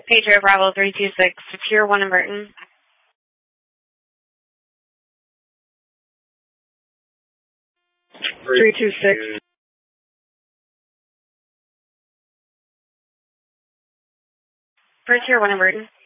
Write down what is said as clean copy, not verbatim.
Pedro Bravo 326, Secure 1 in Burton. 326. Secure 1 in Burton.